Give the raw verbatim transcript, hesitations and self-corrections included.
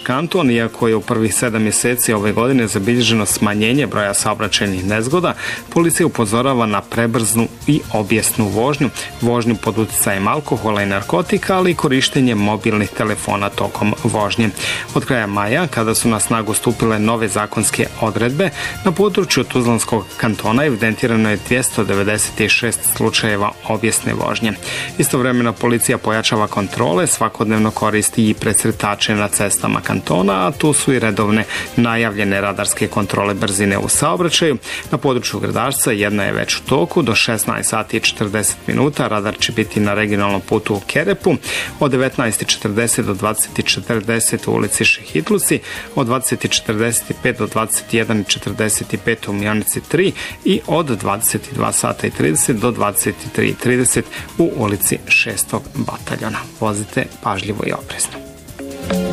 kanton, iako je u prvih sedam mjeseci ove godine zabilježeno smanjenje broja saobraćajnih nezgoda, policija upozorava na prebrznu i obijesnu vožnju, vožnju pod utjecajem alkohola i narkotika, ali i korištenje mobilnih telefona tokom vožnje. Od kraja maja, kada su na snagu stupile nove zakonske odredbe, na području Tuzlanskog kantona evidentirano je dvjesto devedeset šest slučajeva obijesne vožnje. Istovremeno policija pojačava kontrole, svakodnevno koristi i presretače na cestama kantona, a tu su i redovne najavljene radarske kontrole brzine u saobraćaju. Na području Gradašca jedna je već u toku, do šesnaest sati i četrdeset minuta radar će biti na regionalnom putu u Kerepu, od devetnaest četrdeset do dvadeset četrdeset u ulici Šehitluci, od dvadeset četrdeset pet do dvadeset jedan četrdeset pet u Mijonici tri i od dvadeset dva sata i trideset do dvadeset tri trideset u ulici šestog bataljona. Vozite pažljivo i oprezno.